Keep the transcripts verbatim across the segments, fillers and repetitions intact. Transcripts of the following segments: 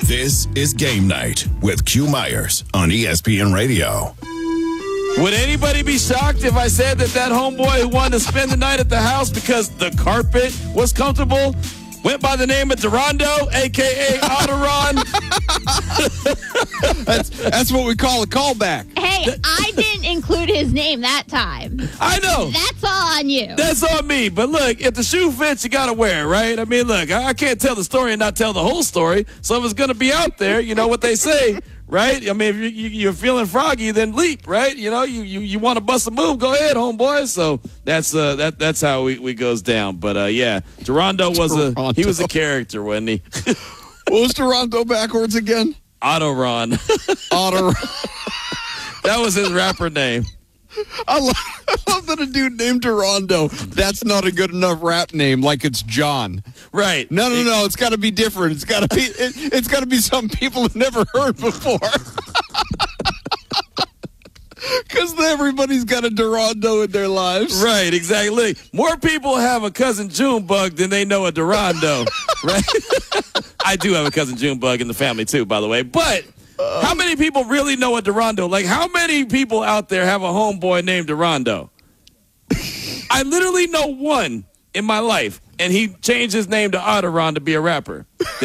This is Game Night with Q Myers on E S P N Radio. Would anybody be shocked if I said that that homeboy who wanted to spend the night at the house because the carpet was comfortable went by the name of Durando, a k a. Otteron? that's, that's what we call a callback. Hey, I didn't include his name that time. I know. That's all on you. That's on me. But look, if the shoe fits, you got to wear it, right? I mean, look, I can't tell the story and not tell the whole story. So if it's going to be out there, you know what they say, right? I mean, if you, you, you're feeling froggy, then leap, right? You know, you, you, you want to bust a move, go ahead, homeboy. So that's uh, that that's how we, we goes down. But, uh, yeah, Durando was a he was a character, wasn't he? What was Durando backwards again? Otteron. Otteron. That was his rapper name. I love, I love that a dude named Durando, that's not a good enough rap name like it's John. Right. No, no, no, it's got to be different. It's got to be it, it's got to be something people have never heard before. Because everybody's got a Durando in their lives. Right, exactly. More people have a cousin Junebug than they know a Durando. Right? I do have a cousin Junebug in the family too, by the way. But how many people really know a Durando? Like, how many people out there have a homeboy named Durando? I literally know one in my life, and he changed his name to Otteron to be a rapper.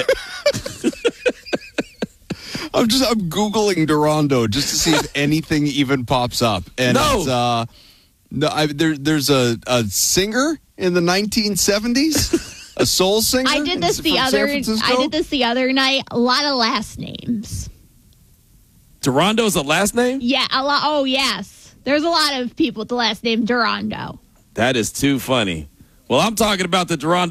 I'm just I'm googling Durando just to see if anything even pops up. And no, it's, uh, no, I, there, there's a, a singer in the nineteen seventies, a soul singer. I did this the other. I did this the other night. A lot of last names. Durando is a last name? Yeah, a lot. Oh, yes. There's a lot of people with the last name Durando. That is too funny. Well, I'm talking about the Durando